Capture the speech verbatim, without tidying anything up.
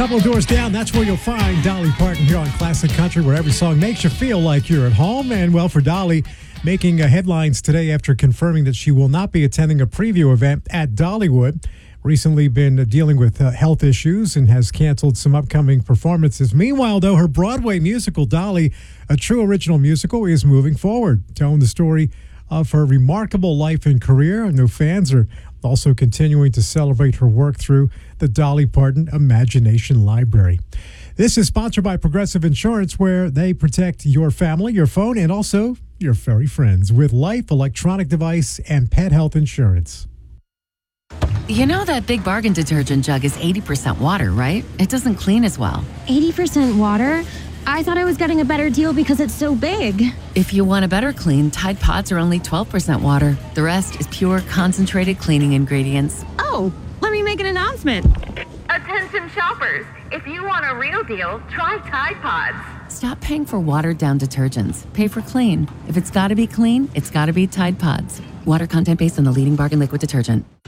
Couple of doors down, that's where you'll find Dolly Parton here on Classic Country, where every song makes you feel like you're at home. And well, for Dolly, making uh, headlines today after confirming that she will not be attending a preview event at Dollywood. Recently been uh, dealing with uh, health issues and has canceled some upcoming performances. Meanwhile, though, her Broadway musical, Dolly, a true original musical, is moving forward, telling the story of her remarkable life and career. And new fans are also continuing to celebrate her work through the Dolly Parton Imagination Library. This is sponsored by Progressive Insurance, where they protect your family, your phone, and also your furry friends with life, electronic device, and pet health insurance. You know that Big Bargain detergent jug is eighty percent water, right? It doesn't clean as well. eighty percent water? I thought I was getting a better deal because it's so big. If you want a better clean, Tide Pods are only twelve percent water. The rest is pure, concentrated cleaning ingredients. Oh, let me make an announcement. Attention shoppers, if you want a real deal, try Tide Pods. Stop paying for watered-down detergents. Pay for clean. If it's got to be clean, it's got to be Tide Pods. Water content based on the leading bargain liquid detergent.